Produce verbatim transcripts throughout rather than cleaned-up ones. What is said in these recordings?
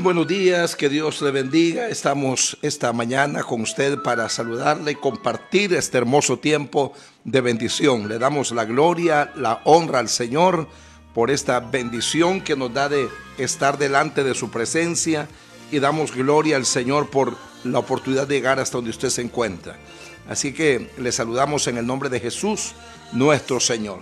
buenos días, que Dios le bendiga. Estamos esta mañana con usted para saludarle y compartir este hermoso tiempo de bendición. Le damos la gloria, la honra al Señor por esta bendición que nos da de estar delante de su presencia, y damos gloria al Señor por la oportunidad de llegar hasta donde usted se encuentra. Así que le saludamos en el nombre de Jesús, nuestro Señor.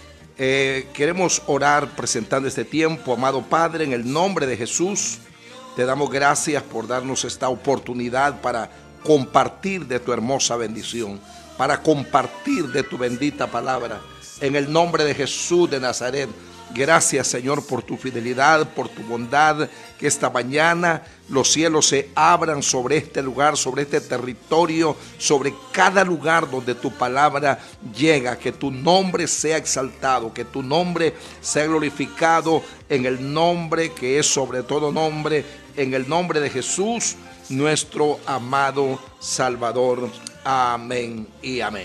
Eh, queremos orar presentando este tiempo. Amado Padre, en el nombre de Jesús, te damos gracias por darnos esta oportunidad para compartir de tu hermosa bendición, para compartir de tu bendita palabra. En el nombre de Jesús de Nazaret, gracias, Señor, por tu fidelidad, por tu bondad, que esta mañana los cielos se abran sobre este lugar, sobre este territorio, sobre cada lugar donde tu palabra llega, que tu nombre sea exaltado, que tu nombre sea glorificado, en el nombre que es sobre todo nombre, en el nombre de Jesús, nuestro amado Salvador. Amén y amén.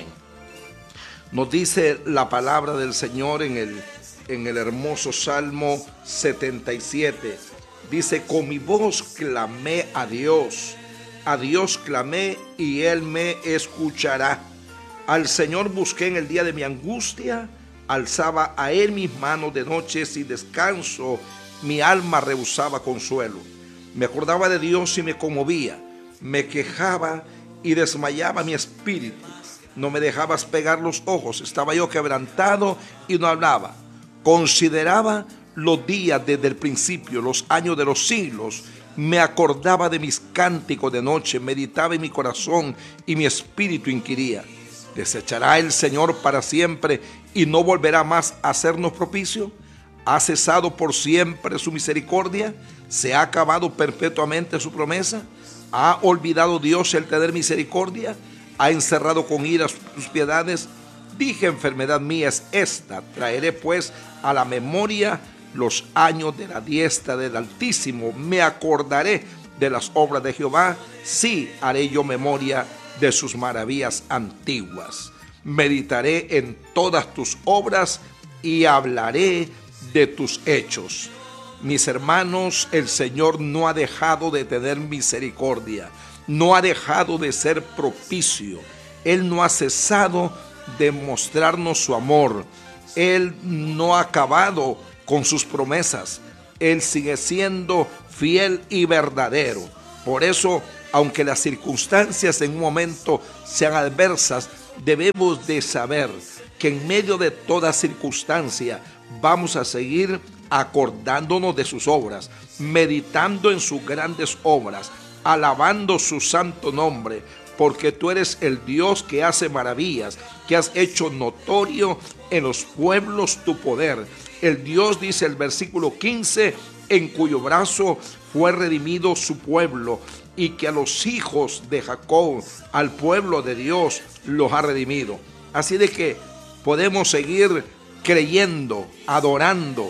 Nos dice la palabra del Señor en el En el hermoso Salmo setenta y siete, dice: con mi voz clamé a Dios, a Dios clamé y Él me escuchará. Al Señor busqué en el día de mi angustia, alzaba a Él mis manos de noche sin descanso, mi alma rehusaba consuelo. Me acordaba de Dios y me conmovía, me quejaba y desmayaba mi espíritu. No me dejabas pegar los ojos, estaba yo quebrantado y no hablaba. Consideraba los días desde el principio, los años de los siglos. Me acordaba de mis cánticos de noche, meditaba en mi corazón y mi espíritu inquiría: ¿desechará el Señor para siempre y no volverá más a hacernos propicio? ¿Ha cesado por siempre su misericordia? ¿Se ha acabado perpetuamente su promesa? ¿Ha olvidado Dios el tener misericordia? ¿Ha encerrado con ira sus piedades? Dije: enfermedad mía es esta, traeré pues a la memoria los años de la diestra del Altísimo. Me acordaré de las obras de Jehová, sí haré yo memoria de sus maravillas antiguas. Meditaré en todas tus obras y hablaré de tus hechos. Mis hermanos, el Señor no ha dejado de tener misericordia, no ha dejado de ser propicio. Él no ha cesado de mostrarnos su amor. Él no ha acabado con sus promesas. Él sigue siendo fiel y verdadero. Por eso, aunque las circunstancias en un momento sean adversas, debemos de saber que en medio de toda circunstancia vamos a seguir acordándonos de sus obras, meditando en sus grandes obras, alabando su santo nombre, porque tú eres el Dios que hace maravillas, que has hecho notorio en los pueblos tu poder. El Dios, dice el versículo quince, en cuyo brazo fue redimido su pueblo, y que a los hijos de Jacob, al pueblo de Dios, los ha redimido. Así de que podemos seguir creyendo, adorando,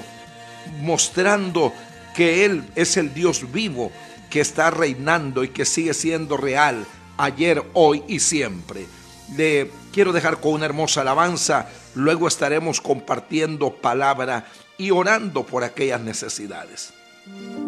mostrando que Él es el Dios vivo, que está reinando y que sigue siendo real, ayer, hoy y siempre. Le quiero dejar con una hermosa alabanza. Luego estaremos compartiendo palabra y orando por aquellas necesidades.